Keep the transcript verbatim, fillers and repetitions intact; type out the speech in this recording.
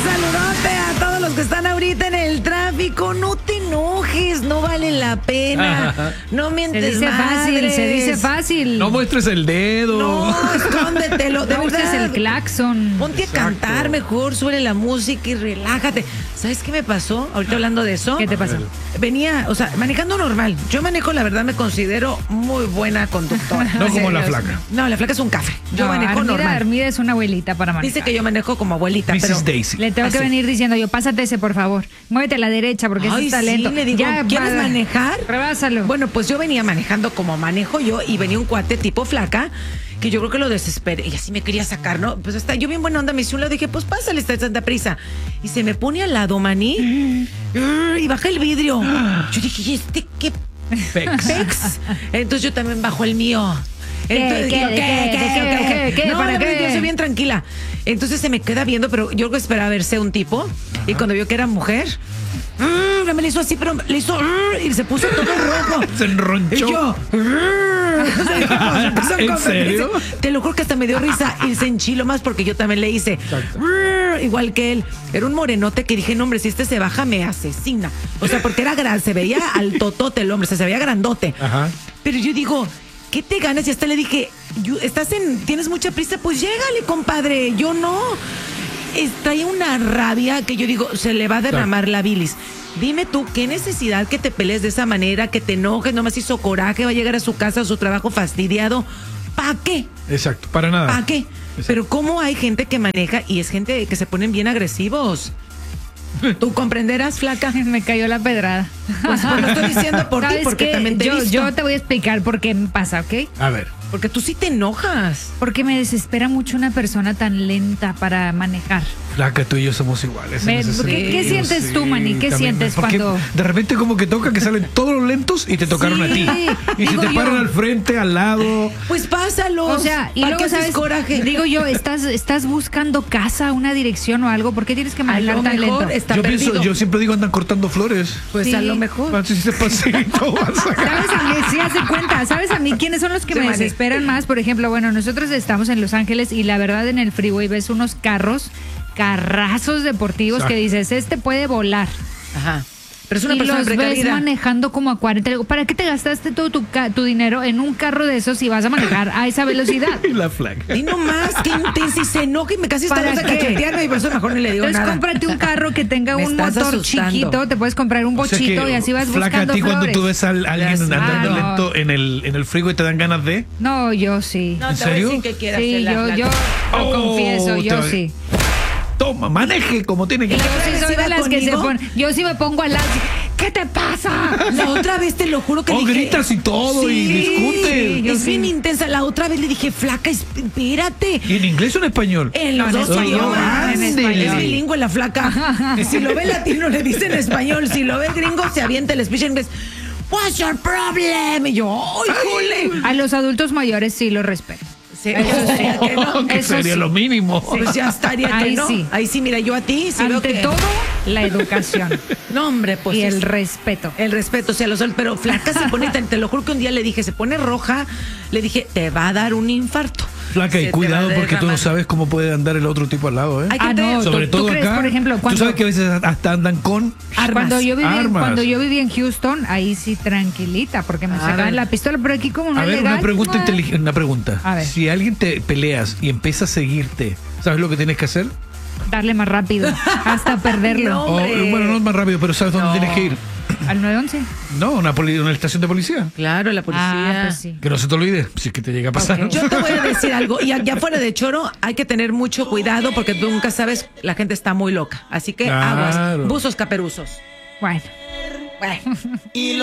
saludote a todos los que están ahorita en el tráfico. No te enojes, no vale la pena. No mientes. Se dice fácil, se dice fácil. No muestres el dedo. No, escóndetelo. De no uses verdad. el claxon. Ponte Exacto. a cantar mejor, sube la música y relájate. ¿Sabes qué me pasó? Ahorita hablando de eso. ¿Qué te pasó? Venía, o sea, manejando normal. Yo manejo, la verdad, me considero muy buena conductora. No como la Yo- flaca. No, la flaca es un café. Yo No, manejo Armida, normal. Armida es una abuelita para manejar. Dice que yo manejo como abuelita, pero... missus Daisy. Le tengo que Así. venir diciendo yo, pásate ese, por favor. Muévete a la derecha porque ese Ay, es talento. sí, le digo, ¿quieres va- manejar? Rebásalo. Bueno, pues yo venía manejando como manejo yo y venía un cuate tipo flaca que yo creo que lo desesperé y así me quería sacar, ¿no? Pues hasta yo bien buena onda me hice un lado, dije, pues pásale, está tanta prisa. Y se me pone al lado, maní, y baja el vidrio. Yo dije, ¿y este qué Pex. pex? Entonces yo también bajo el mío. ¿Qué, Entonces, qué, digo, de qué, de qué, qué, qué, No, para la verdad, qué? yo soy bien tranquila. Entonces se me queda viendo, pero yo esperaba verse un tipo. Y cuando vio que era mujer, mm, me le hizo así, pero le hizo mm, y se puso todo rojo. Se enronchó. Y yo, mm, o sea, dije, pues, empezó a ¿En comer. serio? Te lo juro que hasta me dio risa y se enchiló más porque yo también le hice mm, igual que él. Era un morenote que dije, no, hombre, si este se baja me asesina. O sea, porque era gran, se veía al totote el hombre, o sea, se veía grandote. Ajá. Pero yo digo, ¿qué te ganas? Y hasta le dije, "Yo- estás en, tienes mucha prisa, pues llégale, compadre. Yo no. Es- trae una rabia que yo digo, se le va a derramar la bilis. Dime tú, ¿qué necesidad que te pelees de esa manera, que te enojes, nomás hizo coraje, va a llegar a su casa, a su trabajo fastidiado? ¿Para qué? Exacto, para nada. ¿Para qué? Pero ¿cómo hay gente que maneja y es gente que se ponen bien agresivos? ¿Tú comprenderás, flaca? Me cayó la pedrada. Pues, pues lo estoy diciendo por ti, ¿Sabes porque qué? también te he yo, visto. yo te voy a explicar por qué me pasa, ¿ok? A ver. Porque tú sí te enojas. Porque me desespera mucho una persona tan lenta para manejar. Flaca, tú y yo somos iguales. en Ve, ese ¿qué- sentido, qué sientes tú, Manny? ¿Qué también. sientes Porque cuando- de repente como que toca que salen todos los lentos y te tocaron Sí, a ti. Y si digo te yo. paran al frente, al lado. Pues pásalo. O sea, y ¿Para luego qué haces sabes, coraje? digo yo, estás, estás buscando casa, una dirección o algo, ¿por qué tienes que A manejar lo tan mejor lento? está Yo perdido. pienso, yo siempre digo andan cortando flores. Pues Sí. a lo mejor. Así se pasito vas a- ¿Sabes a mí? Sí, hace cuenta. ¿Sabes a mí quiénes son los que Sí, me Manny. desesperan más? Por ejemplo, bueno, nosotros estamos en Los Ángeles y la verdad en el freeway ves unos carros, carrazos deportivos Exacto. que dices, este puede volar. Ajá. Pero es una Y persona los ves precavida. manejando como a cuarenta. Le digo, ¿para qué te gastaste todo tu, ca- tu dinero en un carro de esos si vas a manejar a esa velocidad? Y la flaca. Y no más, qué intensa y se enoja y me casi está ¿Para a qué? cachetearme y por eso mejor ni le digo Entonces nada. cómprate un carro que tenga Me un estás motor asustando. chiquito, te puedes comprar un O sea bochito que, y así vas flaca, buscando a ti cuando flores. tú ves a al- alguien Ya sé. andando Ah, no. lento en el, en el freeway te dan ganas de... No, yo sí. No, ¿En te voy a serio? decir que quieras Sí, hacer la yo, flaca. yo lo Oh, confieso, yo te- sí. Toma, maneje como tiene que Y yo otra sí vez soy iba de las que se conmigo. ponen. Yo sí me pongo al lado. ¿Qué te pasa? La otra vez te lo juro que Oh, dije... gritas y todo y discutes. Es sí. bien intensa. La otra vez le dije, flaca, espérate. ¿Y en inglés o en español? En los No, en dos español, idiomas. en Es español. bilingüe la flaca. Si lo ve latino le dice en español. Si lo ve gringo se avienta el speech en inglés. What's your problem? Y yo, ¡ay, jole! A los adultos mayores sí los respeto. Sí, eso sería que no. que eso sería sí. lo mínimo. Pues ya estaría que Ahí no. sí. Ahí sí, mira, yo a ti sí veo Ante que... todo, la educación No, hombre, pues y es- el respeto. El respeto, o sea, los pero flaca se pone, te, te lo juro que un día le dije, se pone roja, le dije, te va a dar un infarto. Flaca, Se y te cuidado va a porque tú no derramar. sabes cómo puede andar el otro tipo al lado, ¿eh? Hay que Ah, tener- no, Sobre ¿tú todo crees, acá. por ejemplo, Tú cuando- sabes que a veces hasta andan con armas. Cuando yo, viví, armas. cuando yo viví en Houston, ahí sí tranquilita, porque me A sacaban ver. la pistola, pero aquí como no A es ver, legal, una pregunta ah, inteligente, una pregunta. A ver. Si alguien te peleas y empieza a seguirte, ¿sabes lo que tienes que hacer? darle más rápido, hasta perderlo. No. O, Hombre. bueno, no es más rápido, pero ¿sabes dónde No. tienes que ir? ¿Al nueve once? No, una, poli- una estación de policía. Claro, la policía. Ah, pues sí. Que no se te olvide, si es que te llega a pasar. Ok. Yo te voy a decir algo, y allá fuera de choro hay que tener mucho cuidado porque tú nunca sabes, la gente está muy loca. Así que Claro. aguas, buzos caperuzos. Bueno. Bueno.